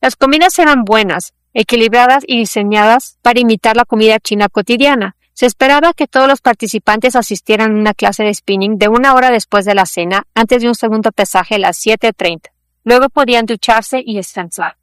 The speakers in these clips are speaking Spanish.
Las comidas eran buenas, equilibradas y diseñadas para imitar la comida china cotidiana. Se esperaba que todos los participantes asistieran a una clase de spinning de 1 hora después de la cena, antes de un segundo pesaje a las 7:30. Luego podían ducharse y descansar.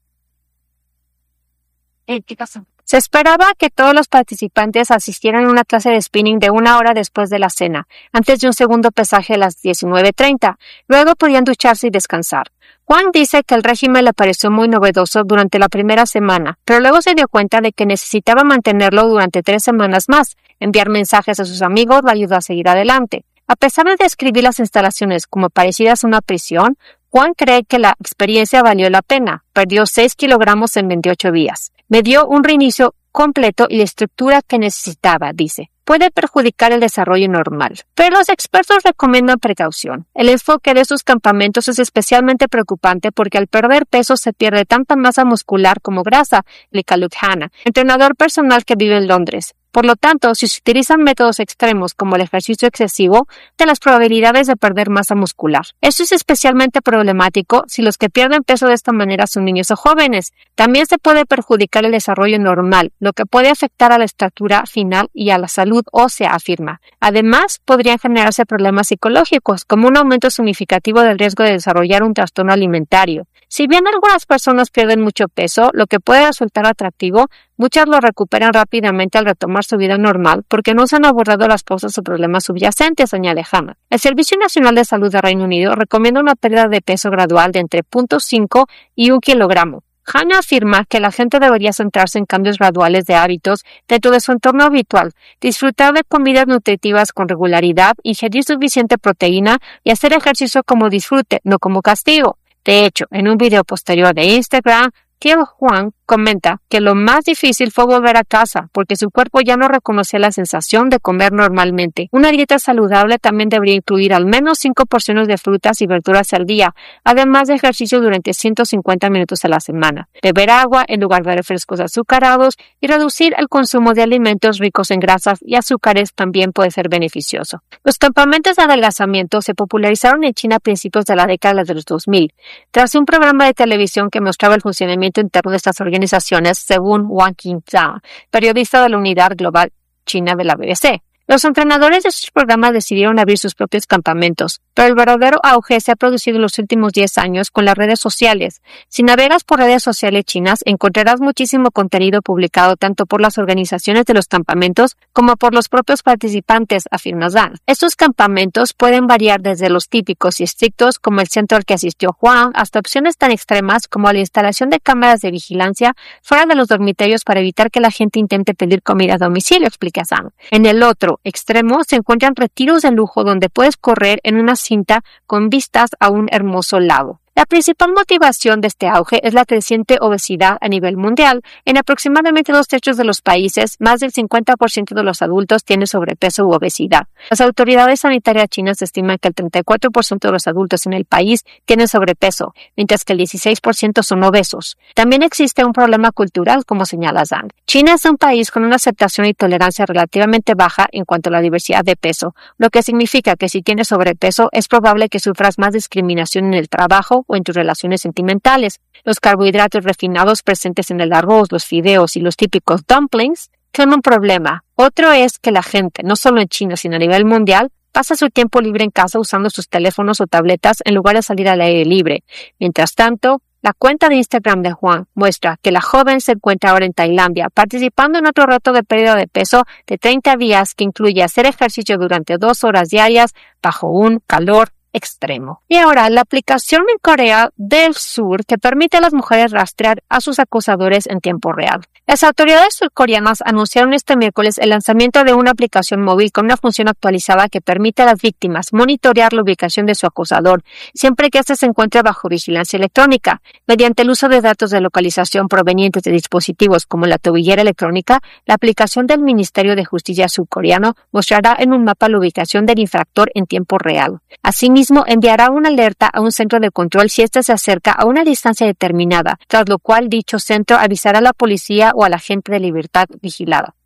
¿Qué pasó? Se esperaba que todos los participantes asistieran a una clase de spinning de 1 hora después de la cena, antes de un segundo pesaje a las 19:30. Luego podían ducharse y descansar. Juan dice que el régimen le pareció muy novedoso durante la primera semana, pero luego se dio cuenta de que necesitaba mantenerlo durante 3 semanas más. Enviar mensajes a sus amigos le ayudó a seguir adelante. A pesar de describir las instalaciones como parecidas a una prisión, Juan cree que la experiencia valió la pena. Perdió 6 kilogramos en 28 días. Me dio un reinicio completo y la estructura que necesitaba, dice. Puede perjudicar el desarrollo normal, pero los expertos recomiendan precaución. El enfoque de estos campamentos es especialmente preocupante porque al perder peso se pierde tanta masa muscular como grasa, explica Luke Hanna, entrenador personal que vive en Londres. Por lo tanto, si se utilizan métodos extremos como el ejercicio excesivo, de las probabilidades de perder masa muscular. Esto es especialmente problemático si los que pierden peso de esta manera son niños o jóvenes. También se puede perjudicar el desarrollo normal, lo que puede afectar a la estatura final y a la salud ósea, afirma. Además, podrían generarse problemas psicológicos, como un aumento significativo del riesgo de desarrollar un trastorno alimentario. Si bien algunas personas pierden mucho peso, lo que puede resultar atractivo, muchas lo recuperan rápidamente al retomar su vida normal porque no se han abordado las causas o problemas subyacentes, añade Hanna. El Servicio Nacional de Salud de Reino Unido recomienda una pérdida de peso gradual de entre 0.5 y 1 kilogramo. Hanna afirma que la gente debería centrarse en cambios graduales de hábitos dentro de su entorno habitual, disfrutar de comidas nutritivas con regularidad, ingerir suficiente proteína y hacer ejercicio como disfrute, no como castigo. De hecho, en un video posterior de Instagram, Kim Juan comenta que lo más difícil fue volver a casa porque su cuerpo ya no reconocía la sensación de comer normalmente. Una dieta saludable también debería incluir al menos 5 porciones de frutas y verduras al día, además de ejercicio durante 150 minutos a la semana. Beber agua en lugar de refrescos azucarados y reducir el consumo de alimentos ricos en grasas y azúcares también puede ser beneficioso. Los campamentos de adelgazamiento se popularizaron en China a principios de la década de los 2000, tras un programa de televisión que mostraba el funcionamiento interno de estas organizaciones, según Wang Qingzhang, periodista de la Unidad Global China de la BBC. Los entrenadores de estos programas decidieron abrir sus propios campamentos, pero el verdadero auge se ha producido en los últimos 10 años con las redes sociales. Si navegas por redes sociales chinas, encontrarás muchísimo contenido publicado tanto por las organizaciones de los campamentos como por los propios participantes, afirma Zhang. Estos campamentos pueden variar desde los típicos y estrictos, como el centro al que asistió Juan, hasta opciones tan extremas como la instalación de cámaras de vigilancia fuera de los dormitorios para evitar que la gente intente pedir comida a domicilio, explica Zhang. En el otro extremo se encuentran retiros de lujo donde puedes correr en una cinta con vistas a un hermoso lago. La principal motivación de este auge es la creciente obesidad a nivel mundial. En aproximadamente 2/3 de los países, más del 50% de los adultos tiene sobrepeso u obesidad. Las autoridades sanitarias chinas estiman que el 34% de los adultos en el país tienen sobrepeso, mientras que el 16% son obesos. También existe un problema cultural, como señala Zhang. China es un país con una aceptación y tolerancia relativamente baja en cuanto a la diversidad de peso, lo que significa que si tienes sobrepeso es probable que sufras más discriminación en el trabajo o en tus relaciones sentimentales. Los carbohidratos refinados presentes en el arroz, los fideos y los típicos dumplings son un problema. Otro es que la gente, no solo en China sino a nivel mundial, pasa su tiempo libre en casa usando sus teléfonos o tabletas en lugar de salir al aire libre. Mientras tanto, la cuenta de Instagram de Juan muestra que la joven se encuentra ahora en Tailandia participando en otro reto de pérdida de peso de 30 días que incluye hacer ejercicio durante 2 horas diarias bajo un calor extremo. Y ahora, la aplicación en Corea del Sur que permite a las mujeres rastrear a sus acosadores en tiempo real. Las autoridades surcoreanas anunciaron este miércoles el lanzamiento de una aplicación móvil con una función actualizada que permite a las víctimas monitorear la ubicación de su acosador, siempre que éste se encuentre bajo vigilancia electrónica. Mediante el uso de datos de localización provenientes de dispositivos como la tobillera electrónica, la aplicación del Ministerio de Justicia surcoreano mostrará en un mapa la ubicación del infractor en tiempo real. Asimismo, enviará una alerta a un centro de control si éste se acerca a una distancia determinada, tras lo cual dicho centro avisará a la policía o al agente de libertad vigilada.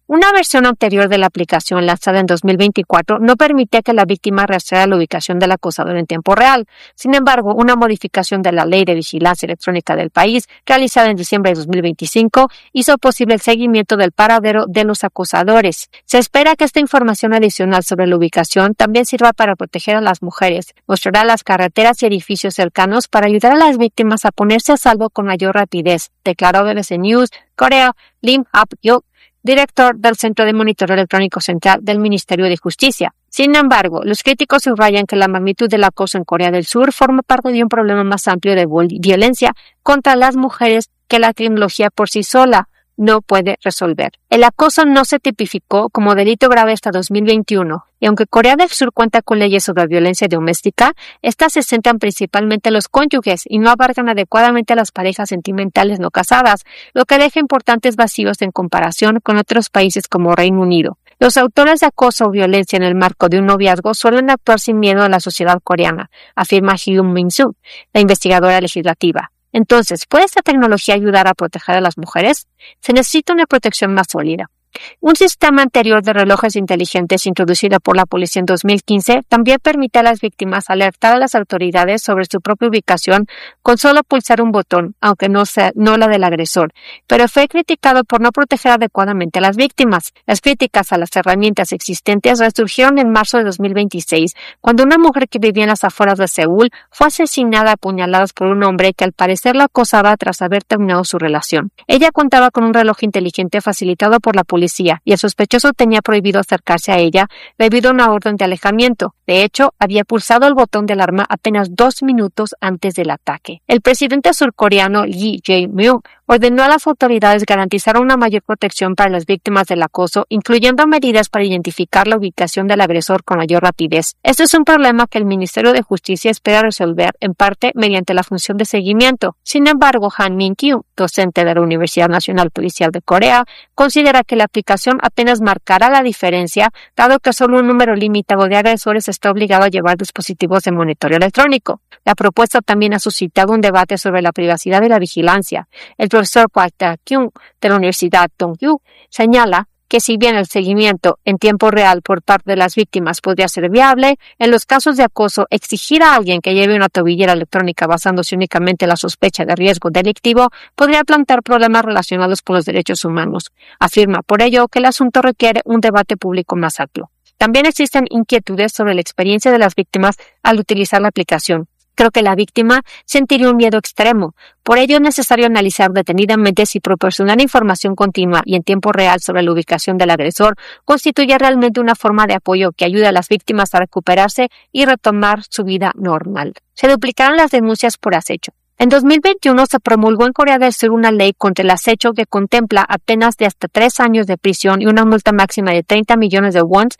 Una versión anterior de la aplicación lanzada en 2024 no permitía que la víctima rastreara la ubicación del acosador en tiempo real. Sin embargo, una modificación de la Ley de Vigilancia Electrónica del país, realizada en diciembre de 2025, hizo posible el seguimiento del paradero de los acosadores. Se espera que esta información adicional sobre la ubicación también sirva para proteger a las mujeres, mostrará las carreteras y edificios cercanos para ayudar a las víctimas a ponerse a salvo con mayor rapidez, declaró BBC News Corea Lim Hap-hyuk, director del Centro de Monitoreo Electrónico Central del Ministerio de Justicia. Sin embargo, los críticos subrayan que la magnitud del acoso en Corea del Sur forma parte de un problema más amplio de violencia contra las mujeres que la tecnología por sí sola no puede resolver. El acoso no se tipificó como delito grave hasta 2021, y aunque Corea del Sur cuenta con leyes sobre violencia doméstica, estas se centran principalmente en los cónyuges y no abarcan adecuadamente a las parejas sentimentales no casadas, lo que deja importantes vacíos en comparación con otros países como Reino Unido. Los autores de acoso o violencia en el marco de un noviazgo suelen actuar sin miedo a la sociedad coreana, afirma Hyun Min-soo, la investigadora legislativa. Entonces, ¿puede esta tecnología ayudar a proteger a las mujeres? Se necesita una protección más sólida. Un sistema anterior de relojes inteligentes introducido por la policía en 2015 también permite a las víctimas alertar a las autoridades sobre su propia ubicación con solo pulsar un botón, aunque no la del agresor, pero fue criticado por no proteger adecuadamente a las víctimas. Las críticas a las herramientas existentes resurgieron en marzo de 2026, cuando una mujer que vivía en las afueras de Seúl fue asesinada a puñaladas por un hombre que al parecer la acosaba tras haber terminado su relación. Ella contaba con un reloj inteligente facilitado por la policía y el sospechoso tenía prohibido acercarse a ella debido a una orden de alejamiento. De hecho, había pulsado el botón de alarma apenas 2 minutos antes del ataque. El presidente surcoreano Lee Jae-myung ordenó a las autoridades garantizar una mayor protección para las víctimas del acoso, incluyendo medidas para identificar la ubicación del agresor con mayor rapidez. Este es un problema que el Ministerio de Justicia espera resolver, en parte, mediante la función de seguimiento. Sin embargo, Han Min-kyung, docente de la Universidad Nacional Policial de Corea, considera que la aplicación apenas marcará la diferencia, dado que solo un número limitado de agresores está obligado a llevar dispositivos de monitoreo electrónico. La propuesta también ha suscitado un debate sobre la privacidad y la vigilancia. El profesor Park Ta-kyung de la Universidad Donggyu señala que si bien el seguimiento en tiempo real por parte de las víctimas podría ser viable, en los casos de acoso, exigir a alguien que lleve una tobillera electrónica basándose únicamente en la sospecha de riesgo delictivo podría plantear problemas relacionados con los derechos humanos. Afirma por ello que el asunto requiere un debate público más amplio. También existen inquietudes sobre la experiencia de las víctimas al utilizar la aplicación. Creo que la víctima sentiría un miedo extremo. Por ello es necesario analizar detenidamente si proporcionar información continua y en tiempo real sobre la ubicación del agresor constituye realmente una forma de apoyo que ayude a las víctimas a recuperarse y retomar su vida normal. Se duplicaron las denuncias por acecho. En 2021 se promulgó en Corea del Sur una ley contra el acecho que contempla penas de hasta 3 años de prisión y una multa máxima de 30 millones de wons,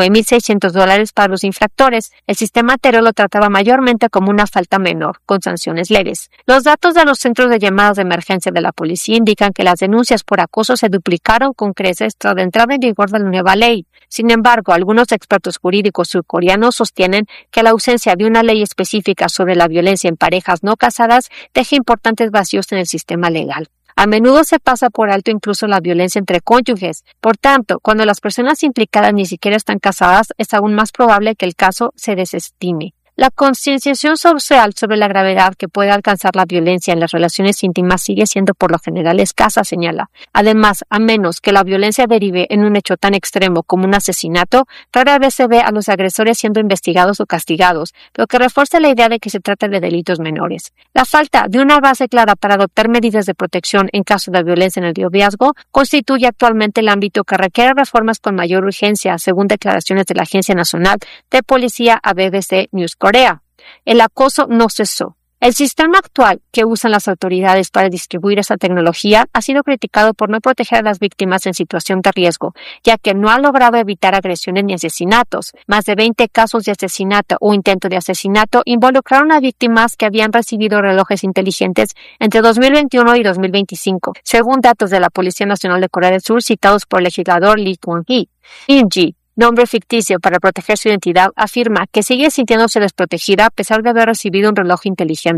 $19,600 para los infractores. El sistema anterior lo trataba mayormente como una falta menor, con sanciones leves. Los datos de los centros de llamadas de emergencia de la policía indican que las denuncias por acoso se duplicaron con creces tras la entrada en vigor de la nueva ley. Sin embargo, algunos expertos jurídicos surcoreanos sostienen que la ausencia de una ley específica sobre la violencia en parejas no casadas deja importantes vacíos en el sistema legal. A menudo se pasa por alto incluso la violencia entre cónyuges. Por tanto, cuando las personas implicadas ni siquiera están casadas, es aún más probable que el caso se desestime. La concienciación social sobre la gravedad que puede alcanzar la violencia en las relaciones íntimas sigue siendo por lo general escasa, señala. Además, a menos que la violencia derive en un hecho tan extremo como un asesinato, rara vez se ve a los agresores siendo investigados o castigados, lo que refuerza la idea de que se trata de delitos menores. La falta de una base clara para adoptar medidas de protección en caso de violencia en el noviazgo constituye actualmente el ámbito que requiere reformas con mayor urgencia, según declaraciones de la Agencia Nacional de Policía a BBC News Corea. El acoso no cesó. El sistema actual que usan las autoridades para distribuir esa tecnología ha sido criticado por no proteger a las víctimas en situación de riesgo, ya que no ha logrado evitar agresiones ni asesinatos. Más de 20 casos de asesinato o intento de asesinato involucraron a víctimas que habían recibido relojes inteligentes entre 2021 y 2025, según datos de la Policía Nacional de Corea del Sur citados por el legislador Lee Kwon-hee. In-ji, nombre ficticio para proteger su identidad, afirma que sigue sintiéndose desprotegida a pesar de haber recibido un reloj inteligente.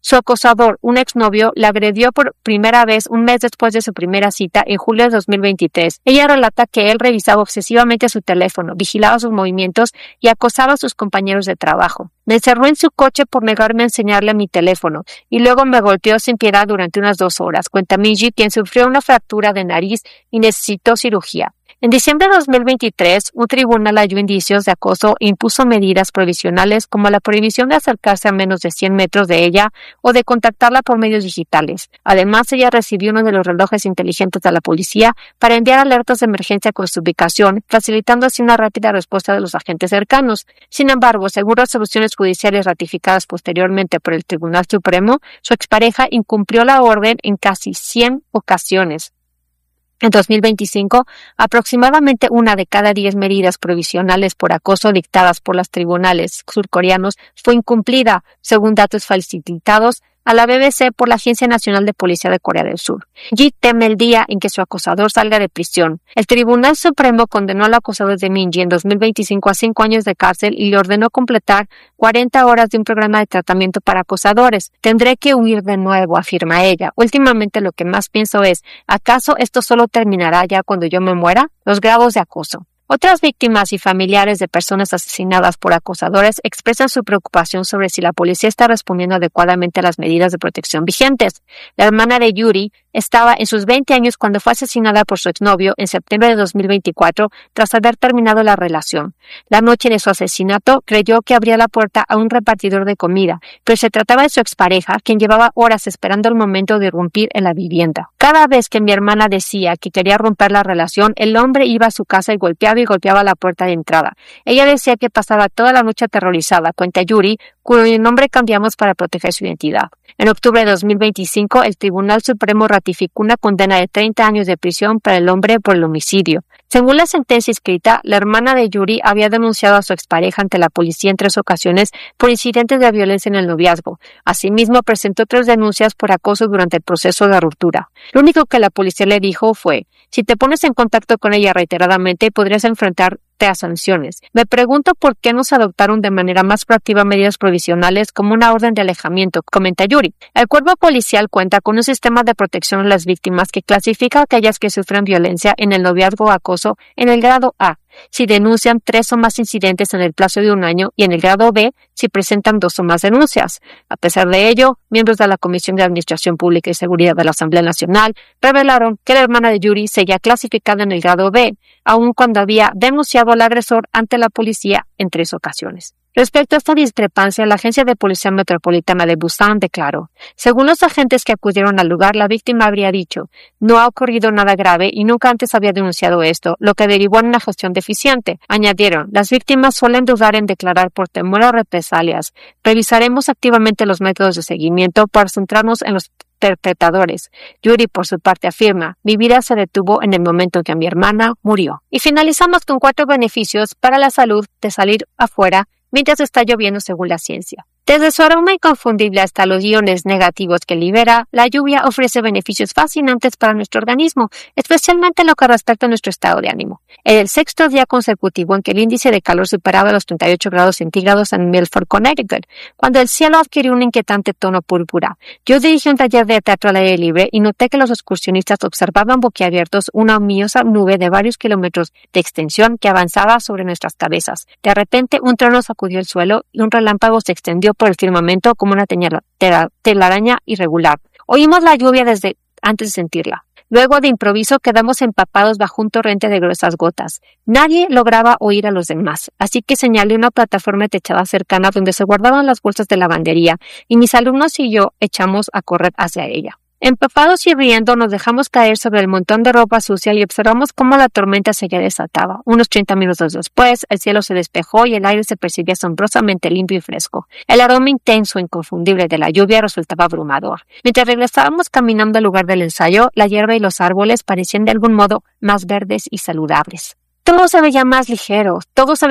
Su acosador, un exnovio, la agredió por primera vez un mes después de su primera cita en julio de 2023. Ella relata que él revisaba obsesivamente su teléfono, vigilaba sus movimientos y acosaba a sus compañeros de trabajo. Me encerró en su coche por negarme a enseñarle mi teléfono y luego me golpeó sin piedad durante unas 2 horas, cuenta Minji, quien sufrió una fractura de nariz y necesitó cirugía. En diciembre de 2023, un tribunal halló indicios de acoso e impuso medidas provisionales como la prohibición de acercarse a menos de 100 metros de ella o de contactarla por medios digitales. Además, ella recibió uno de los relojes inteligentes de la policía para enviar alertas de emergencia con su ubicación, facilitando así una rápida respuesta de los agentes cercanos. Sin embargo, según resoluciones judiciales ratificadas posteriormente por el Tribunal Supremo, su expareja incumplió la orden en casi 100 ocasiones. En 2025, aproximadamente 1 de cada 10 medidas provisionales por acoso dictadas por los tribunales surcoreanos fue incumplida, según datos facilitados a la BBC por la Agencia Nacional de Policía de Corea del Sur. Ji teme el día en que su acosador salga de prisión. El Tribunal Supremo condenó al acosador de Minji en 2025 a 5 años de cárcel y le ordenó completar 40 horas de un programa de tratamiento para acosadores. Tendré que huir de nuevo, afirma ella. Últimamente lo que más pienso es, ¿acaso esto solo terminará ya cuando yo me muera? Los grados de acoso. Otras víctimas y familiares de personas asesinadas por acosadores expresan su preocupación sobre si la policía está respondiendo adecuadamente a las medidas de protección vigentes. La hermana de Yuri estaba en sus 20 años cuando fue asesinada por su exnovio en septiembre de 2024 tras haber terminado la relación. La noche de su asesinato creyó que abría la puerta a un repartidor de comida, pero se trataba de su expareja, quien llevaba horas esperando el momento de irrumpir en la vivienda. Cada vez que mi hermana decía que quería romper la relación, el hombre iba a su casa y golpeaba la puerta de entrada. Ella decía que pasaba toda la noche aterrorizada, cuenta Yuri, cuyo nombre cambiamos para proteger su identidad. En octubre de 2025, el Tribunal Supremo ratificó una condena de 30 años de prisión para el hombre por el homicidio. Según la sentencia escrita, la hermana de Yuri había denunciado a su expareja ante la policía en 3 ocasiones por incidentes de violencia en el noviazgo. Asimismo, presentó 3 denuncias por acoso durante el proceso de ruptura. Lo único que la policía le dijo fue, si te pones en contacto con ella reiteradamente, podrías enfrentarte a sanciones. Me pregunto por qué no se adoptaron de manera más proactiva medidas provisionales como una orden de alejamiento, comenta Yuri. El cuerpo policial cuenta con un sistema de protección a las víctimas que clasifica a aquellas que sufren violencia en el noviazgo o acoso en el grado A, si denuncian 3 o más incidentes en el plazo de 1 año, y en el grado B, si presentan 2 o más denuncias. A pesar de ello, miembros de la Comisión de Administración Pública y Seguridad de la Asamblea Nacional revelaron que la hermana de Yuri seguía clasificada en el grado B, aun cuando había denunciado al agresor ante la policía en 3 ocasiones. Respecto a esta discrepancia, la Agencia de Policía Metropolitana de Busan declaró, según los agentes que acudieron al lugar, la víctima habría dicho, no ha ocurrido nada grave y nunca antes había denunciado esto, lo que derivó en una gestión deficiente. Añadieron, las víctimas suelen dudar en declarar por temor a represalias. Revisaremos activamente los métodos de seguimiento para centrarnos en los perpetradores. Yuri, por su parte, afirma, mi vida se detuvo en el momento en que mi hermana murió. Y finalizamos con 4 beneficios para la salud de salir afuera mientras está lloviendo según la ciencia. Desde su aroma inconfundible hasta los iones negativos que libera, la lluvia ofrece beneficios fascinantes para nuestro organismo, especialmente en lo que respecta a nuestro estado de ánimo. En el 6º día consecutivo en que el índice de calor superaba los 38 grados centígrados en Milford, Connecticut, cuando el cielo adquirió un inquietante tono púrpura. Yo dirigí un taller de teatro al aire libre y noté que los excursionistas observaban boquiabiertos una ominosa nube de varios kilómetros de extensión que avanzaba sobre nuestras cabezas. De repente, un trueno sacudió el suelo y un relámpago se extendió por el firmamento como una telaraña irregular. Oímos la lluvia desde antes de sentirla. Luego, de improviso, quedamos empapados bajo un torrente de gruesas gotas. Nadie lograba oír a los demás, así que señalé una plataforma techada cercana donde se guardaban las bolsas de lavandería, y mis alumnos y yo echamos a correr hacia ella. Empapados y riendo, nos dejamos caer sobre el montón de ropa sucia y observamos cómo la tormenta se desataba. Unos 30 minutos después, el cielo se despejó y el aire se percibía asombrosamente limpio y fresco. El aroma intenso e inconfundible de la lluvia resultaba abrumador. Mientras regresábamos caminando al lugar del ensayo, la hierba y los árboles parecían de algún modo más verdes y saludables. Todos se veían más ligeros,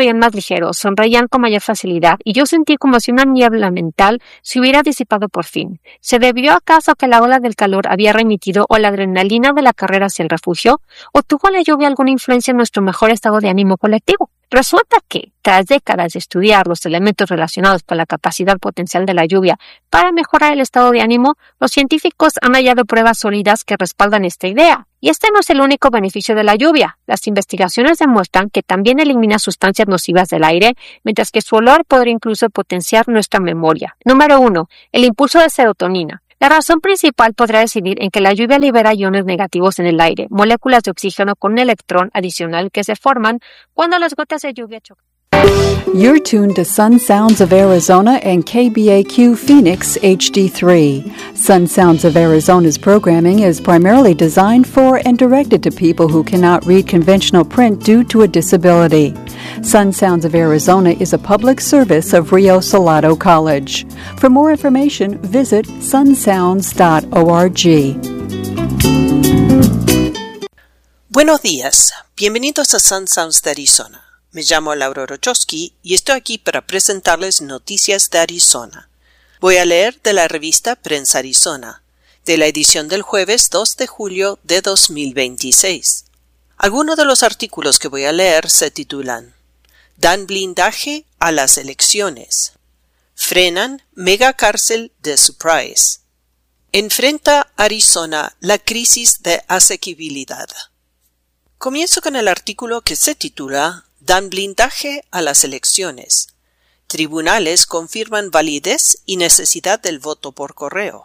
sonreían con mayor facilidad y yo sentí como si una niebla mental se hubiera disipado por fin. ¿Se debió acaso a que la ola del calor había remitido o la adrenalina de la carrera hacia el refugio? ¿O tuvo la lluvia alguna influencia en nuestro mejor estado de ánimo colectivo? Resulta que, tras décadas de estudiar los elementos relacionados con la capacidad potencial de la lluvia para mejorar el estado de ánimo, los científicos han hallado pruebas sólidas que respaldan esta idea. Y este no es el único beneficio de la lluvia. Las investigaciones demuestran que también elimina sustancias nocivas del aire, mientras que su olor podría incluso potenciar nuestra memoria. Número 1. El impulso de serotonina. La razón principal podría residir en que la lluvia libera iones negativos en el aire, moléculas de oxígeno con un electrón adicional que se forman cuando las gotas de lluvia chocan. You're tuned to Sun Sounds of Arizona and KBAQ Phoenix HD3. Sun Sounds of Arizona's programming is primarily designed for and directed to people who cannot read conventional print due to a disability. Sun Sounds of Arizona is a public service of Rio Salado College. For more information, visit sunsounds.org. Buenos días, bienvenidos a Sun Sounds de Arizona. Me llamo Laura Rochowski y estoy aquí para presentarles noticias de Arizona. Voy a leer de la revista Prensa Arizona, de la edición del jueves 2 de julio de 2026. Algunos de los artículos que voy a leer se titulan: Dan blindaje a las elecciones. Frenan megacárcel de Surprise. Enfrenta Arizona la crisis de asequibilidad. Comienzo con el artículo que se titula Dan blindaje a las elecciones. Tribunales confirman validez y necesidad del voto por correo.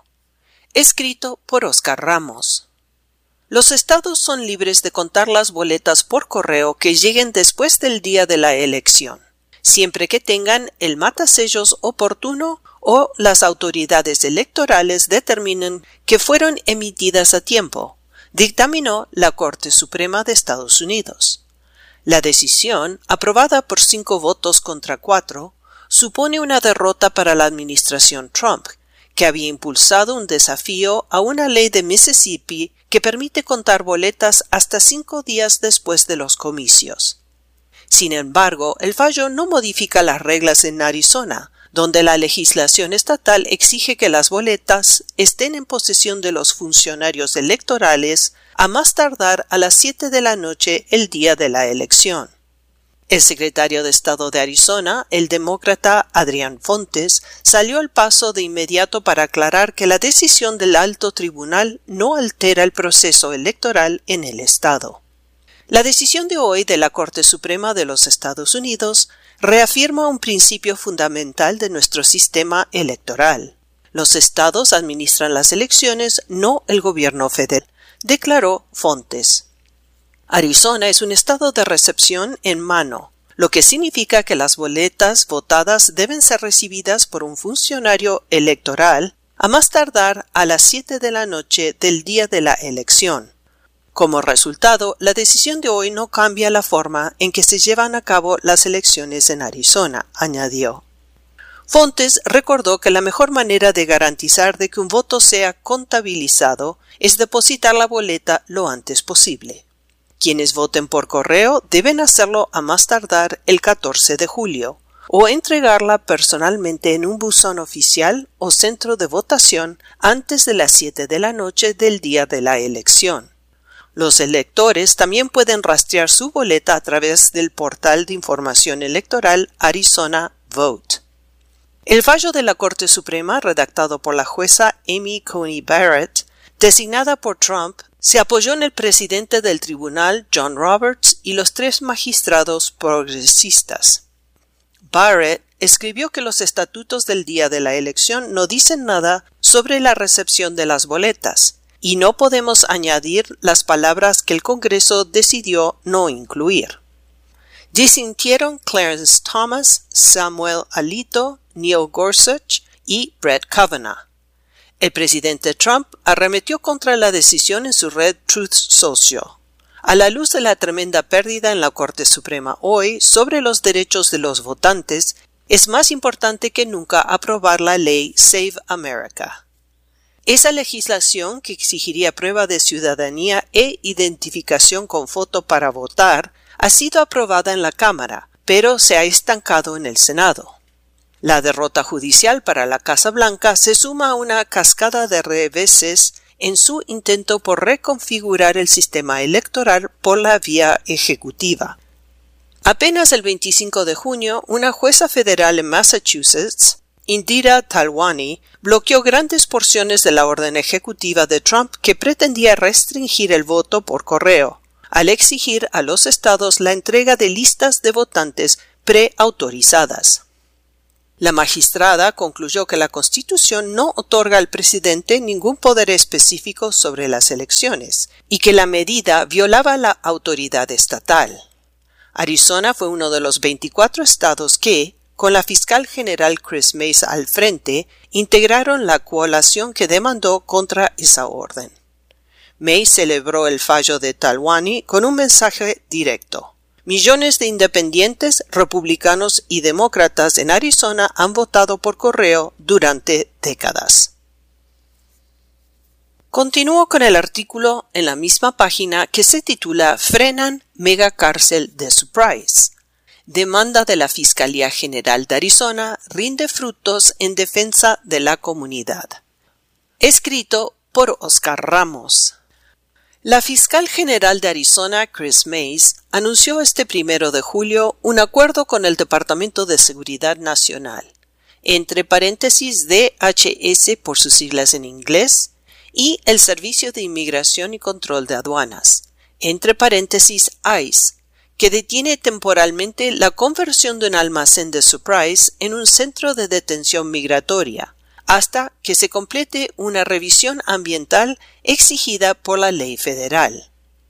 Escrito por Oscar Ramos. Los estados son libres de contar las boletas por correo que lleguen después del día de la elección, siempre que tengan el matasellos oportuno o las autoridades electorales determinen que fueron emitidas a tiempo, dictaminó la Corte Suprema de Estados Unidos. La decisión, aprobada por 5 votos contra 4, supone una derrota para la administración Trump, que había impulsado un desafío a una ley de Mississippi que permite contar boletas hasta 5 días después de los comicios. Sin embargo, el fallo no modifica las reglas en Arizona, donde la legislación estatal exige que las boletas estén en posesión de los funcionarios electorales a más tardar a las 7 de la noche el día de la elección. El secretario de Estado de Arizona, el demócrata Adrián Fontes, salió al paso de inmediato para aclarar que la decisión del alto tribunal no altera el proceso electoral en el estado. La decisión de hoy de la Corte Suprema de los Estados Unidos reafirma un principio fundamental de nuestro sistema electoral. Los estados administran las elecciones, no el gobierno federal, declaró Fontes. Arizona es un estado de recepción en mano, lo que significa que las boletas votadas deben ser recibidas por un funcionario electoral a más tardar a las 7 de la noche del día de la elección. Como resultado, la decisión de hoy no cambia la forma en que se llevan a cabo las elecciones en Arizona, añadió. Fontes recordó que la mejor manera de garantizar de que un voto sea contabilizado es depositar la boleta lo antes posible. Quienes voten por correo deben hacerlo a más tardar el 14 de julio o entregarla personalmente en un buzón oficial o centro de votación antes de las 7 de la noche del día de la elección. Los electores también pueden rastrear su boleta a través del portal de información electoral Arizona Vote. El fallo de la Corte Suprema, redactado por la jueza Amy Coney Barrett, designada por Trump, se apoyó en el presidente del tribunal, John Roberts, y los 3 magistrados progresistas. Barrett escribió que los estatutos del día de la elección no dicen nada sobre la recepción de las boletas, y no podemos añadir las palabras que el Congreso decidió no incluir. Disintieron Clarence Thomas, Samuel Alito, Neil Gorsuch y Brett Kavanaugh. El presidente Trump arremetió contra la decisión en su red Truth Social. A la luz de la tremenda pérdida en la Corte Suprema hoy sobre los derechos de los votantes, es más importante que nunca aprobar la ley Save America. Esa legislación, que exigiría prueba de ciudadanía e identificación con foto para votar, ha sido aprobada en la Cámara, pero se ha estancado en el Senado. La derrota judicial para la Casa Blanca se suma a una cascada de reveses en su intento por reconfigurar el sistema electoral por la vía ejecutiva. Apenas el 25 de junio, una jueza federal en Massachusetts, Indira Talwani, bloqueó grandes porciones de la orden ejecutiva de Trump que pretendía restringir el voto por correo, al exigir a los estados la entrega de listas de votantes preautorizadas. La magistrada concluyó que la Constitución no otorga al presidente ningún poder específico sobre las elecciones y que la medida violaba la autoridad estatal. Arizona fue uno de los 24 estados que, con la fiscal general Chris Mace al frente, integraron la coalición que demandó contra esa orden. Mace celebró el fallo de Talwani con un mensaje directo. Millones de independientes, republicanos y demócratas en Arizona han votado por correo durante décadas. Continúo con el artículo en la misma página que se titula Frenan megacárcel de Surprise. Demanda de la Fiscalía General de Arizona rinde frutos en defensa de la comunidad. Escrito por Oscar Ramos. La fiscal general de Arizona, Chris Mace, anunció este 1 de julio un acuerdo con el Departamento de Seguridad Nacional, entre paréntesis DHS por sus siglas en inglés, y el Servicio de Inmigración y Control de Aduanas, entre paréntesis ICE, que detiene temporalmente la conversión de un almacén de Surprise en un centro de detención migratoria, hasta que se complete una revisión ambiental exigida por la ley federal.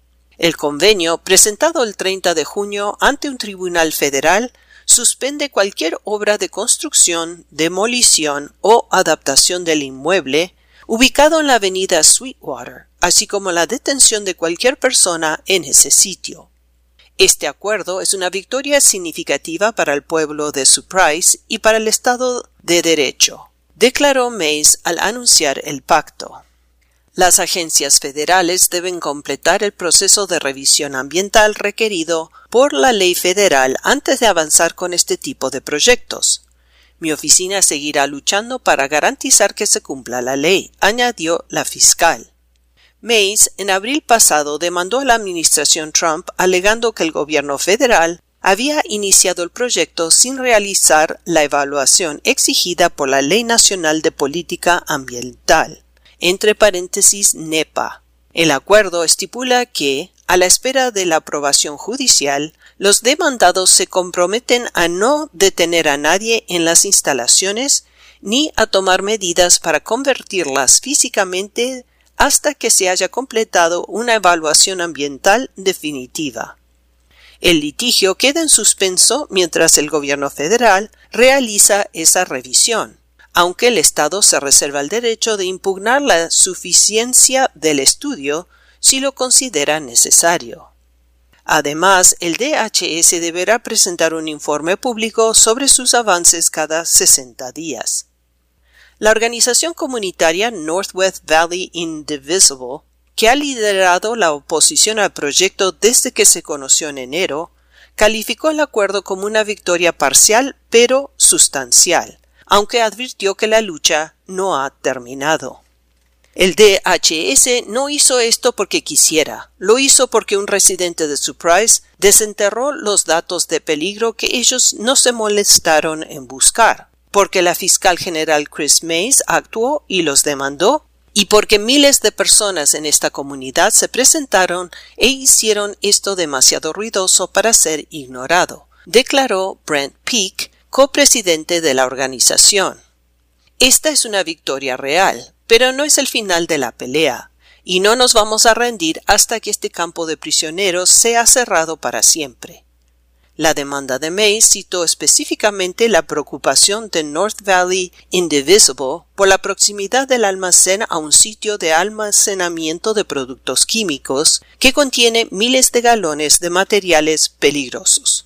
El convenio, presentado el 30 de junio ante un tribunal federal, suspende cualquier obra de construcción, demolición o adaptación del inmueble ubicado en la avenida Sweetwater, así como la detención de cualquier persona en ese sitio. Este acuerdo es una victoria significativa para el pueblo de Surprise y para el Estado de Derecho, declaró Mace al anunciar el pacto. Las agencias federales deben completar el proceso de revisión ambiental requerido por la ley federal antes de avanzar con este tipo de proyectos. Mi oficina seguirá luchando para garantizar que se cumpla la ley, añadió la fiscal. Mace, en abril pasado, demandó a la administración Trump alegando que el gobierno federal había iniciado el proyecto sin realizar la evaluación exigida por la Ley Nacional de Política Ambiental, entre paréntesis NEPA. El acuerdo estipula que, a la espera de la aprobación judicial, los demandados se comprometen a no detener a nadie en las instalaciones ni a tomar medidas para convertirlas físicamente hasta que se haya completado una evaluación ambiental definitiva. El litigio queda en suspenso mientras el gobierno federal realiza esa revisión, aunque el Estado se reserva el derecho de impugnar la suficiencia del estudio si lo considera necesario. Además, el DHS deberá presentar un informe público sobre sus avances cada 60 días. La organización comunitaria Northwest Valley Indivisible, que ha liderado la oposición al proyecto desde que se conoció en enero, calificó el acuerdo como una victoria parcial pero sustancial, aunque advirtió que la lucha no ha terminado. El DHS no hizo esto porque quisiera, lo hizo porque un residente de Surprise desenterró los datos de peligro que ellos no se molestaron en buscar, porque la fiscal general Chris Mace actuó y los demandó, y porque miles de personas en esta comunidad se presentaron e hicieron esto demasiado ruidoso para ser ignorado, declaró Brent Peake, copresidente de la organización. Esta es una victoria real, pero no es el final de la pelea, y no nos vamos a rendir hasta que este campo de prisioneros sea cerrado para siempre. La demanda de Mace citó específicamente la preocupación de North Valley Indivisible por la proximidad del almacén a un sitio de almacenamiento de productos químicos que contiene miles de galones de materiales peligrosos.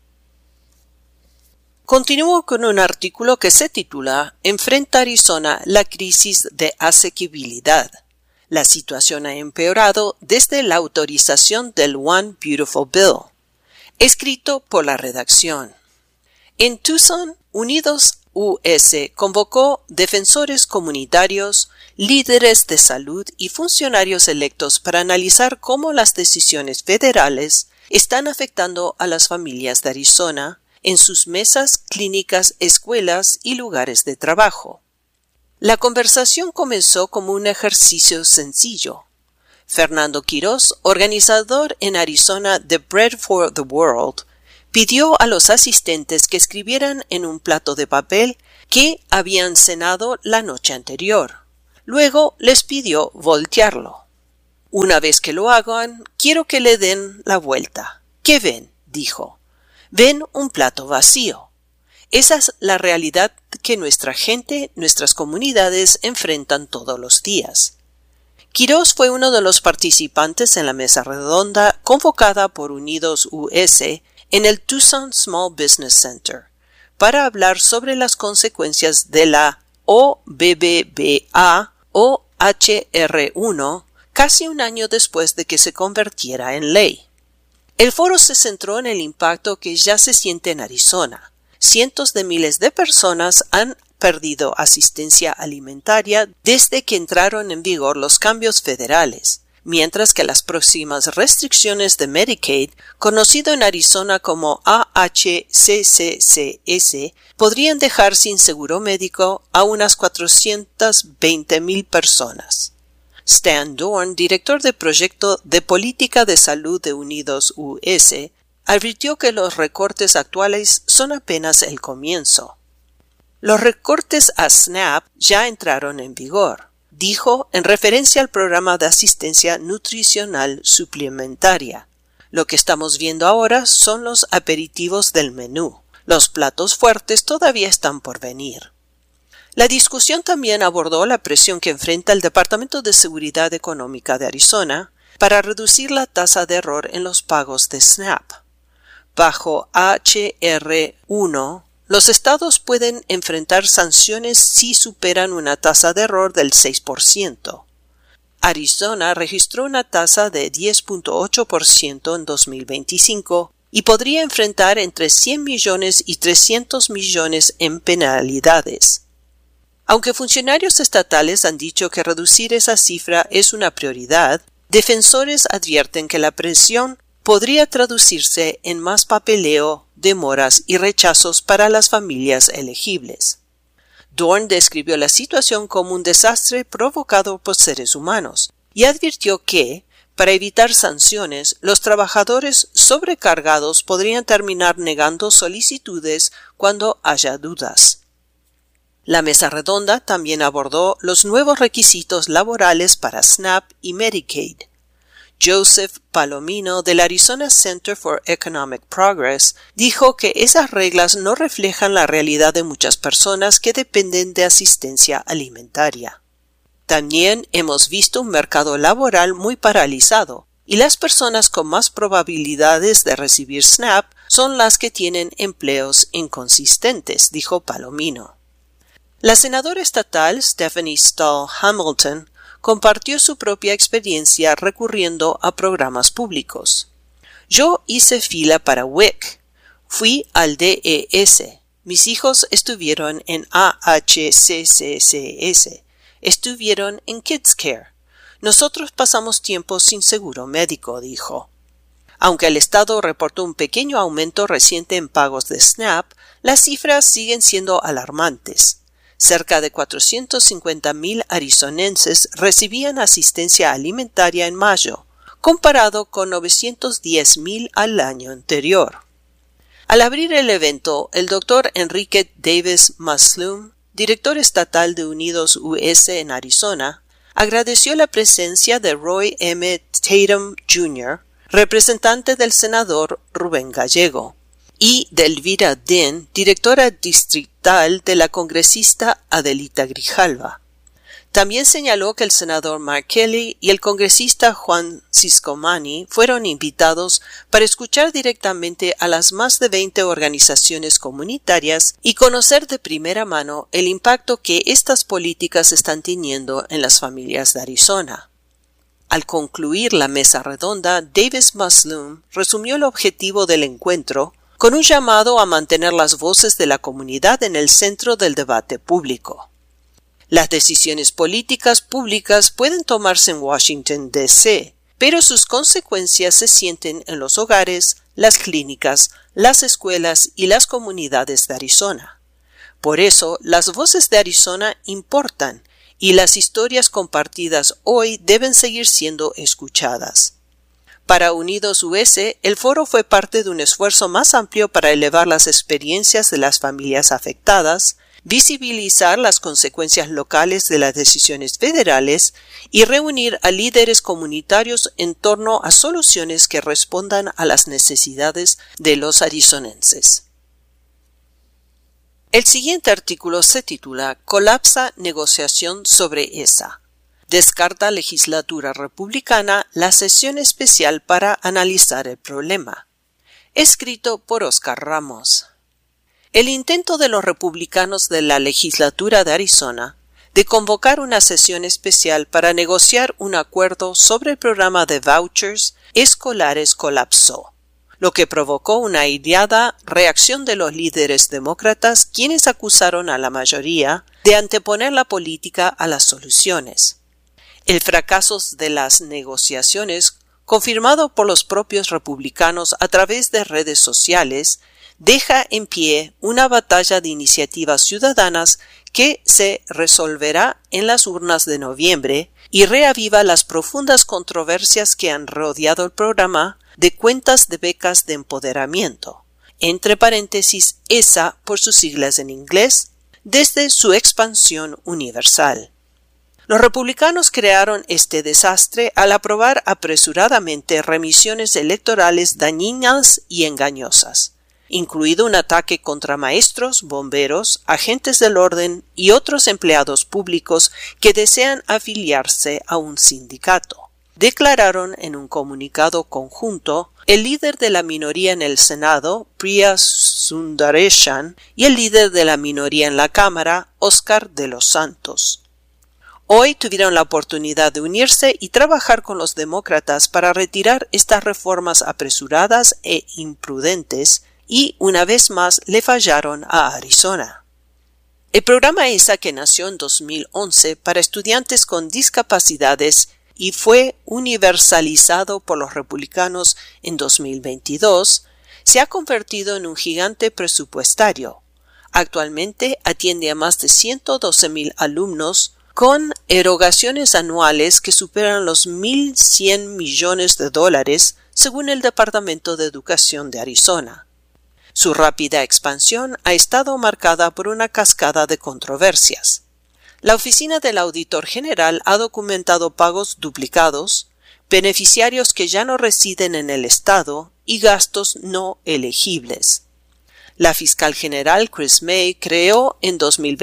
Continúo con un artículo que se titula ¿Enfrenta Arizona la crisis de asequibilidad? La situación ha empeorado desde la autorización del One Beautiful Bill. Escrito por la redacción. En Tucson, Unidos US convocó defensores comunitarios, líderes de salud y funcionarios electos para analizar cómo las decisiones federales están afectando a las familias de Arizona en sus mesas, clínicas, escuelas y lugares de trabajo. La conversación comenzó como un ejercicio sencillo. Fernando Quiroz, organizador en Arizona de Bread for the World, pidió a los asistentes que escribieran en un plato de papel qué habían cenado la noche anterior. Luego les pidió voltearlo. Una vez que lo hagan, quiero que le den la vuelta. ¿Qué ven?, dijo. Ven un plato vacío. Esa es la realidad que nuestra gente, nuestras comunidades enfrentan todos los días. Quiroz fue uno de los participantes en la mesa redonda convocada por Unidos US en el Tucson Small Business Center para hablar sobre las consecuencias de la OBBBA o HR1 casi un año después de que se convirtiera en ley. El foro se centró en el impacto que ya se siente en Arizona. Cientos de miles de personas han perdido asistencia alimentaria desde que entraron en vigor los cambios federales, mientras que las próximas restricciones de Medicaid, conocido en Arizona como AHCCCS, podrían dejar sin seguro médico a unas 420,000 personas. Stan Dorn, director de proyecto de política de salud de Unidos US, advirtió que los recortes actuales son apenas el comienzo. Los recortes a SNAP ya entraron en vigor, dijo en referencia al programa de asistencia nutricional suplementaria. Lo que estamos viendo ahora son los aperitivos del menú. Los platos fuertes todavía están por venir. La discusión también abordó la presión que enfrenta el Departamento de Seguridad Económica de Arizona para reducir la tasa de error en los pagos de SNAP. Bajo HR1, los estados pueden enfrentar sanciones si superan una tasa de error del 6%. Arizona registró una tasa de 10.8% en 2025 y podría enfrentar entre 100 millones y 300 millones en penalidades. Aunque funcionarios estatales han dicho que reducir esa cifra es una prioridad, defensores advierten que la presión podría traducirse en más papeleo, demoras y rechazos para las familias elegibles. Dorn describió la situación como un desastre provocado por seres humanos y advirtió que, para evitar sanciones, los trabajadores sobrecargados podrían terminar negando solicitudes cuando haya dudas. La mesa redonda también abordó los nuevos requisitos laborales para SNAP y Medicaid. Joseph Palomino del Arizona Center for Economic Progress dijo que esas reglas no reflejan la realidad de muchas personas que dependen de asistencia alimentaria. También hemos visto un mercado laboral muy paralizado, y las personas con más probabilidades de recibir SNAP son las que tienen empleos inconsistentes, dijo Palomino. La senadora estatal Stephanie Stahl Hamilton compartió su propia experiencia recurriendo a programas públicos. Yo hice fila para WIC, fui al DES, mis hijos estuvieron en AHCCCS, estuvieron en Kids Care. Nosotros pasamos tiempo sin seguro médico, dijo. Aunque el estado reportó un pequeño aumento reciente en pagos de SNAP, las cifras siguen siendo alarmantes. Cerca de 450,000 arizonenses recibían asistencia alimentaria en mayo, comparado con 910,000 al año anterior. Al abrir el evento, el Dr. Enrique Davis Masloom, director estatal de Unidos US en Arizona, agradeció la presencia de Roy M. Tatum Jr., representante del senador Rubén Gallego, y de Elvira Din, directora distrital de la congresista Adelita Grijalva. También señaló que el senador Mark Kelly y el congresista Juan Ciscomani fueron invitados para escuchar directamente a las más de 20 organizaciones comunitarias y conocer de primera mano el impacto que estas políticas están teniendo en las familias de Arizona. Al concluir la mesa redonda, Davis Masloom resumió el objetivo del encuentro con un llamado a mantener las voces de la comunidad en el centro del debate público. Las decisiones políticas públicas pueden tomarse en Washington, D.C., pero sus consecuencias se sienten en los hogares, las clínicas, las escuelas y las comunidades de Arizona. Por eso, las voces de Arizona importan y las historias compartidas hoy deben seguir siendo escuchadas. Para Unidos US, el foro fue parte de un esfuerzo más amplio para elevar las experiencias de las familias afectadas, visibilizar las consecuencias locales de las decisiones federales y reunir a líderes comunitarios en torno a soluciones que respondan a las necesidades de los arizonenses. El siguiente artículo se titula Colapsa negociación sobre ESA. Descarta legislatura republicana la sesión especial para analizar el problema. Escrito por Oscar Ramos. El intento de los republicanos de la legislatura de Arizona de convocar una sesión especial para negociar un acuerdo sobre el programa de vouchers escolares colapsó, lo que provocó una airada reacción de los líderes demócratas, quienes acusaron a la mayoría de anteponer la política a las soluciones. El fracaso de las negociaciones, confirmado por los propios republicanos a través de redes sociales, deja en pie una batalla de iniciativas ciudadanas que se resolverá en las urnas de noviembre y reaviva las profundas controversias que han rodeado el programa de cuentas de becas de empoderamiento, entre paréntesis ESA por sus siglas en inglés, desde su expansión universal. Los republicanos crearon este desastre al aprobar apresuradamente remisiones electorales dañinas y engañosas, incluido un ataque contra maestros, bomberos, agentes del orden y otros empleados públicos que desean afiliarse a un sindicato. Declararon en un comunicado conjunto el líder de la minoría en el Senado, Priya Sundaresan, y el líder de la minoría en la Cámara, Oscar de los Santos. Hoy tuvieron la oportunidad de unirse y trabajar con los demócratas para retirar estas reformas apresuradas e imprudentes y, una vez más, le fallaron a Arizona. El programa ESA, que nació en 2011 para estudiantes con discapacidades y fue universalizado por los republicanos en 2022, se ha convertido en un gigante presupuestario. Actualmente atiende a más de 112,000 alumnos, con erogaciones anuales que superan los $1,100 millones, según el Departamento de Educación de Arizona. Su rápida expansión ha estado marcada por una cascada de controversias. La Oficina del Auditor General ha documentado pagos duplicados, beneficiarios que ya no residen en el estado y gastos no elegibles. La fiscal general Chris May creó en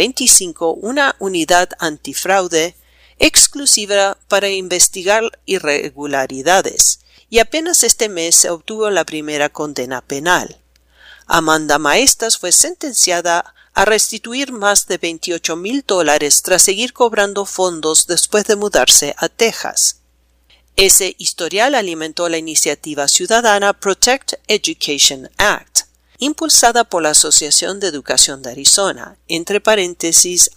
2025 una unidad antifraude exclusiva para investigar irregularidades y apenas este mes se obtuvo la primera condena penal. Amanda Maestas fue sentenciada a restituir más de $28,000 tras seguir cobrando fondos después de mudarse a Texas. Ese historial alimentó la iniciativa ciudadana Protect Education Act, impulsada por la Asociación de Educación de Arizona, entre paréntesis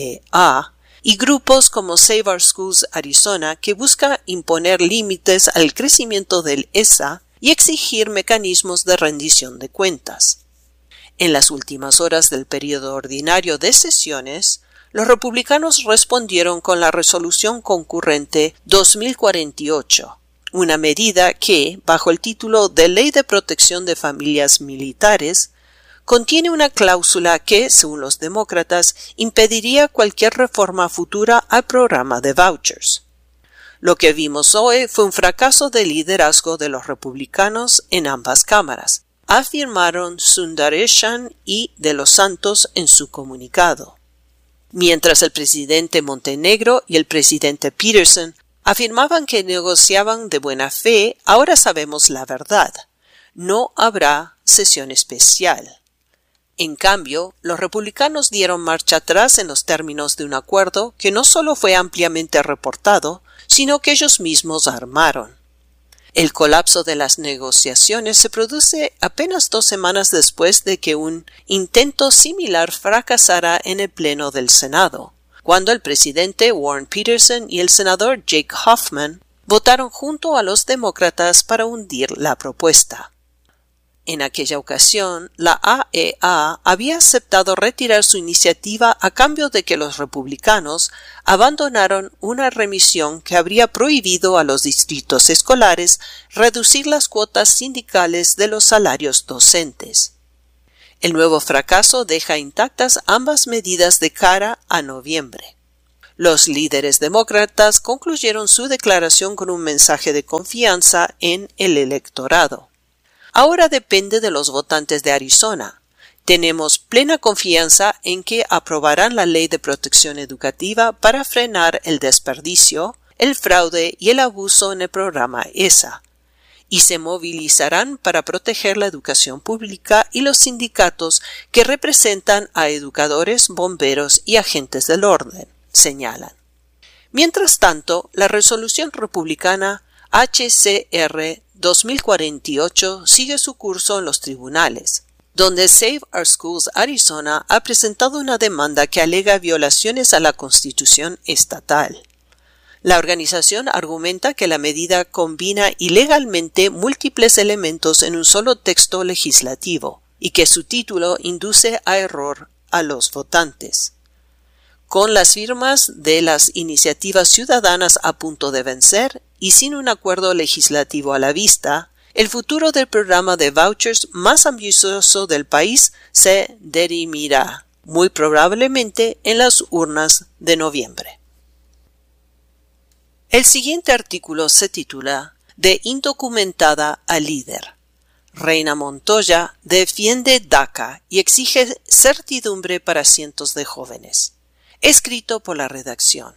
AEA, y grupos como Save Our Schools Arizona, que busca imponer límites al crecimiento del ESA y exigir mecanismos de rendición de cuentas. En las últimas horas del periodo ordinario de sesiones, los republicanos respondieron con la resolución concurrente 2048, una medida que, bajo el título de Ley de Protección de Familias Militares, contiene una cláusula que, según los demócratas, impediría cualquier reforma futura al programa de vouchers. Lo que vimos hoy fue un fracaso de liderazgo de los republicanos en ambas cámaras, afirmaron Sundaresan y de los Santos en su comunicado. Mientras el presidente Montenegro y el presidente Peterson afirmaban que negociaban de buena fe, ahora sabemos la verdad. No habrá sesión especial. En cambio, los republicanos dieron marcha atrás en los términos de un acuerdo que no solo fue ampliamente reportado, sino que ellos mismos armaron. El colapso de las negociaciones se produce apenas 2 semanas después de que un intento similar fracasara en el Pleno del Senado, cuando el presidente Warren Peterson y el senador Jake Hoffman votaron junto a los demócratas para hundir la propuesta. En aquella ocasión, la AEA había aceptado retirar su iniciativa a cambio de que los republicanos abandonaron una remisión que habría prohibido a los distritos escolares reducir las cuotas sindicales de los salarios docentes. El nuevo fracaso deja intactas ambas medidas de cara a noviembre. Los líderes demócratas concluyeron su declaración con un mensaje de confianza en el electorado. Ahora depende de los votantes de Arizona. Tenemos plena confianza en que aprobarán la ley de protección educativa para frenar el desperdicio, el fraude y el abuso en el programa ESA, y se movilizarán para proteger la educación pública y los sindicatos que representan a educadores, bomberos y agentes del orden, señalan. Mientras tanto, la resolución republicana HCR 2048 sigue su curso en los tribunales, donde Save Our Schools Arizona ha presentado una demanda que alega violaciones a la Constitución estatal. La organización argumenta que la medida combina ilegalmente múltiples elementos en un solo texto legislativo y que su título induce a error a los votantes. Con las firmas de las iniciativas ciudadanas a punto de vencer y sin un acuerdo legislativo a la vista, el futuro del programa de vouchers más ambicioso del país se dirimirá, muy probablemente en las urnas de noviembre. El siguiente artículo se titula De indocumentada a líder. Reina Montoya defiende DACA y exige certidumbre para cientos de jóvenes. Escrito por la redacción.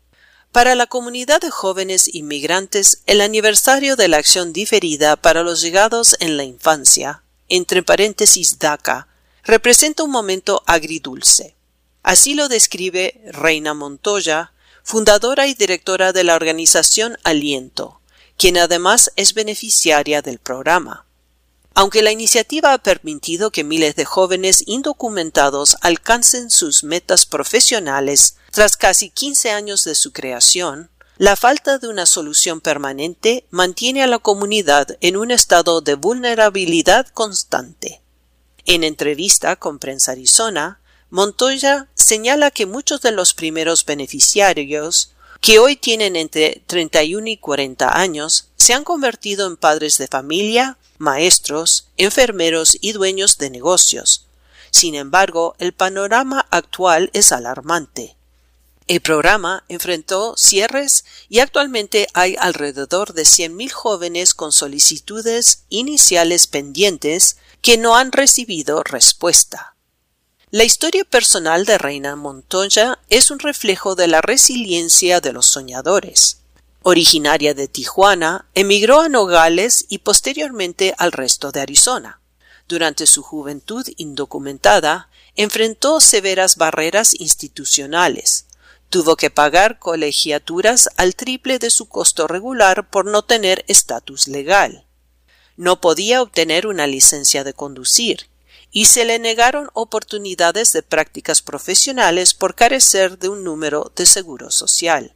Para la comunidad de jóvenes inmigrantes, el aniversario de la acción diferida para los llegados en la infancia, entre paréntesis DACA, representa un momento agridulce. Así lo describe Reina Montoya, fundadora y directora de la organización Aliento, quien además es beneficiaria del programa. Aunque la iniciativa ha permitido que miles de jóvenes indocumentados alcancen sus metas profesionales tras casi 15 años de su creación, la falta de una solución permanente mantiene a la comunidad en un estado de vulnerabilidad constante. En entrevista con Prensa Arizona, Montoya señala que muchos de los primeros beneficiarios, que hoy tienen entre 31 y 40 años, se han convertido en padres de familia, maestros, enfermeros y dueños de negocios. Sin embargo, el panorama actual es alarmante. El programa enfrentó cierres y actualmente hay alrededor de 100,000 jóvenes con solicitudes iniciales pendientes que no han recibido respuesta. La historia personal de Reina Montoya es un reflejo de la resiliencia de los soñadores. Originaria de Tijuana, emigró a Nogales y posteriormente al resto de Arizona. Durante su juventud indocumentada, enfrentó severas barreras institucionales. Tuvo que pagar colegiaturas al triple de su costo regular por no tener estatus legal. No podía obtener una licencia de conducir, y se le negaron oportunidades de prácticas profesionales por carecer de un número de seguro social.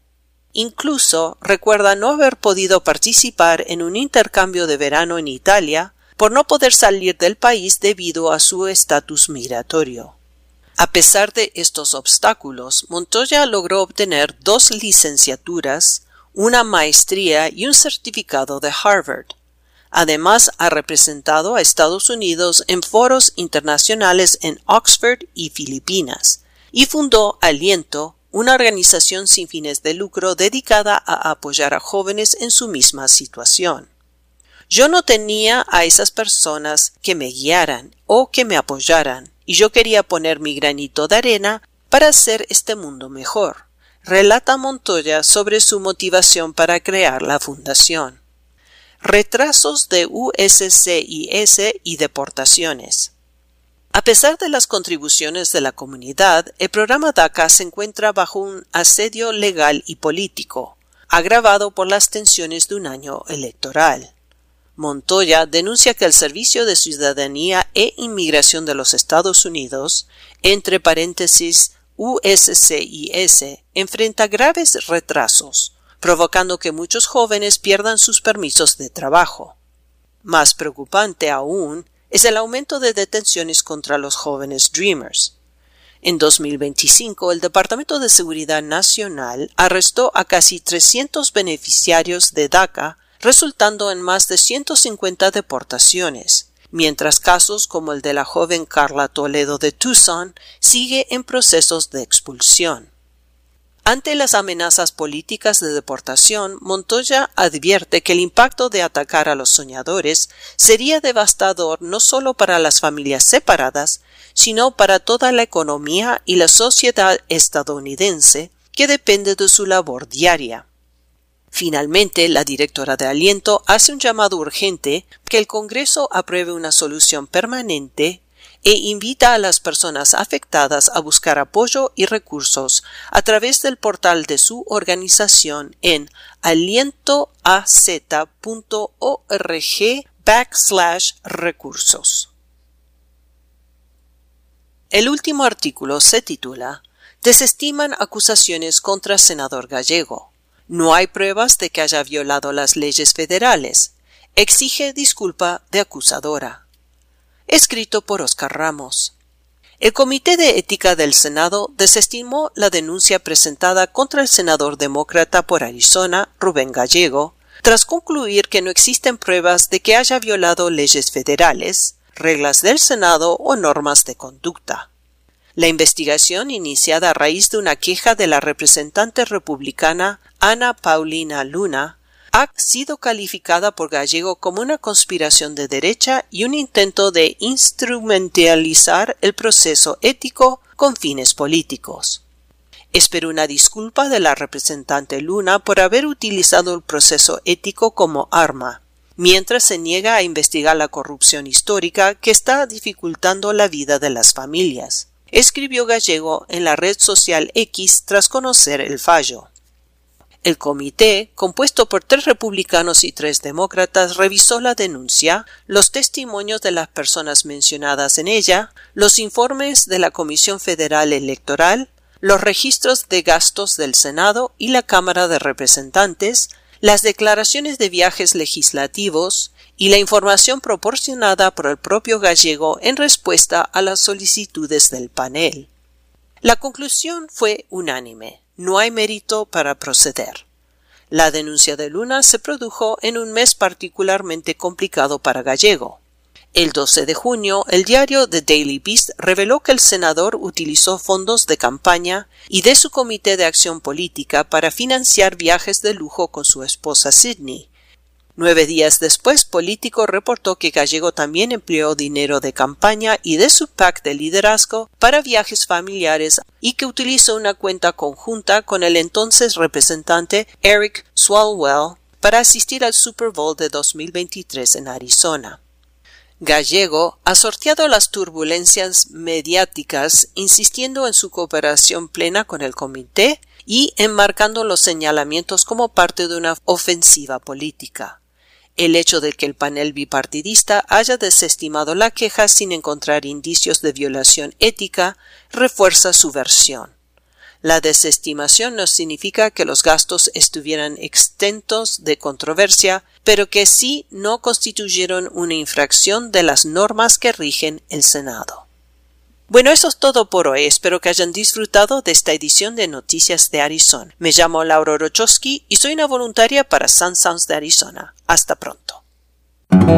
Incluso recuerda no haber podido participar en un intercambio de verano en Italia por no poder salir del país debido a su estatus migratorio. A pesar de estos obstáculos, Montoya logró obtener 2 licenciaturas, una maestría y un certificado de Harvard. Además, ha representado a Estados Unidos en foros internacionales en Oxford y Filipinas, y fundó Aliento, una organización sin fines de lucro dedicada a apoyar a jóvenes en su misma situación. Yo no tenía a esas personas que me guiaran o que me apoyaran, y yo quería poner mi granito de arena para hacer este mundo mejor, relata Montoya sobre su motivación para crear la fundación. Retrasos de USCIS y deportaciones. A pesar de las contribuciones de la comunidad, el programa DACA se encuentra bajo un asedio legal y político, agravado por las tensiones de un año electoral. Montoya denuncia que el Servicio de Ciudadanía e Inmigración de los Estados Unidos, entre paréntesis USCIS, enfrenta graves retrasos, provocando que muchos jóvenes pierdan sus permisos de trabajo. Más preocupante aún es el aumento de detenciones contra los jóvenes Dreamers. En 2025, el Departamento de Seguridad Nacional arrestó a casi 300 beneficiarios de DACA, resultando en más de 150 deportaciones, mientras casos como el de la joven Carla Toledo de Tucson sigue en procesos de expulsión. Ante las amenazas políticas de deportación, Montoya advierte que el impacto de atacar a los soñadores sería devastador no solo para las familias separadas, sino para toda la economía y la sociedad estadounidense, que depende de su labor diaria. Finalmente, la directora de Aliento hace un llamado urgente que el Congreso apruebe una solución permanente e invita a las personas afectadas a buscar apoyo y recursos a través del portal de su organización en alientoaz.org/recursos. El último artículo se titula «Desestiman acusaciones contra senador Gallego. No hay pruebas de que haya violado las leyes federales. Exige disculpa de acusadora». Escrito por Oscar Ramos. El Comité de Ética del Senado desestimó la denuncia presentada contra el senador demócrata por Arizona, Rubén Gallego, tras concluir que no existen pruebas de que haya violado leyes federales, reglas del Senado o normas de conducta. La investigación, iniciada a raíz de una queja de la representante republicana Ana Paulina Luna, ha sido calificada por Gallego como una conspiración de derecha y un intento de instrumentalizar el proceso ético con fines políticos. Espero una disculpa de la representante Luna por haber utilizado el proceso ético como arma, mientras se niega a investigar la corrupción histórica que está dificultando la vida de las familias, escribió Gallego en la red social X tras conocer el fallo. El comité, compuesto por 3 republicanos y 3 demócratas, revisó la denuncia, los testimonios de las personas mencionadas en ella, los informes de la Comisión Federal Electoral, los registros de gastos del Senado y la Cámara de Representantes, las declaraciones de viajes legislativos y la información proporcionada por el propio Gallego en respuesta a las solicitudes del panel. La conclusión fue unánime. No hay mérito para proceder. La denuncia de Luna se produjo en un mes particularmente complicado para Gallego. El 12 de junio, el diario The Daily Beast reveló que el senador utilizó fondos de campaña y de su comité de acción política para financiar viajes de lujo con su esposa Sydney. 9 días después, Político reportó que Gallego también empleó dinero de campaña y de su PAC de liderazgo para viajes familiares y que utilizó una cuenta conjunta con el entonces representante Eric Swalwell para asistir al Super Bowl de 2023 en Arizona. Gallego ha sorteado las turbulencias mediáticas insistiendo en su cooperación plena con el comité y enmarcando los señalamientos como parte de una ofensiva política. El hecho de que el panel bipartidista haya desestimado la queja sin encontrar indicios de violación ética refuerza su versión. La desestimación no significa que los gastos estuvieran exentos de controversia, pero que sí no constituyeron una infracción de las normas que rigen el Senado. Bueno, eso es todo por hoy. Espero que hayan disfrutado de esta edición de Noticias de Arizona. Me llamo Laura Orochowski y soy una voluntaria para Sun Sounds de Arizona. Hasta pronto.